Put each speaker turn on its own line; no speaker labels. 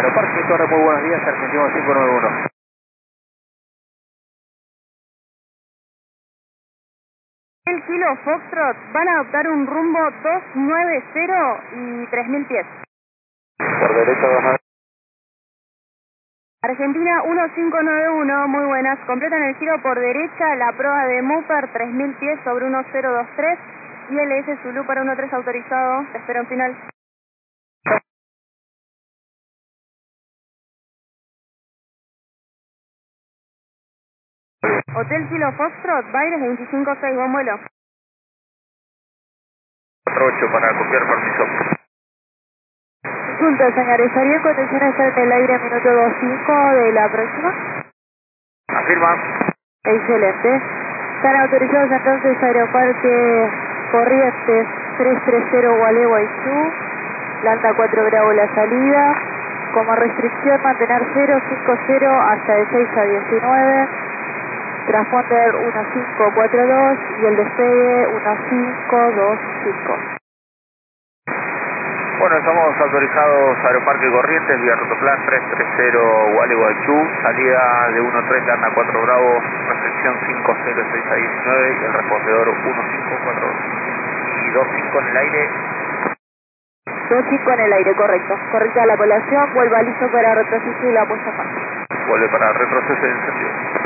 Aeroparque Torre, muy buenos días, Argentino 591.
El Kilo Foxtrot van a adoptar un rumbo 290 y 3000 pies.
Por derecha 29.
Argentina 1591, muy buenas. Completan el giro por derecha, la prueba de Mupper 3000 pies sobre 1023. ILS Zulu para 13 autorizado. Te espero en final. Hotel Kilo Foxtrot, Baires 256, buen vuelo.
48 para copiar permiso.
Disculpe, señor, ¿estaría condición estar en el aire minuto 25 de la próxima?
Afirma.
Excelente. Están autorizados entonces Aeroparque Corrientes 330 Gualeguaychú, planta 4 Bravo la salida, como restricción mantener 050 hasta de 6 a 19, transponder 1542 y el despegue 1525.
Bueno, estamos autorizados Aeroparque Corrientes, vía Rotoplan 330 Gualeguaychú, salida de 13 anda 4 Bravo, restricción 506 a 19 y el respondedor 1542. Y 25 en el aire.
25 en el aire, correcto. Correcta la colación, vuelva listo para retroceso y la puesta en marcha.
Vuelve para retroceso y encendido.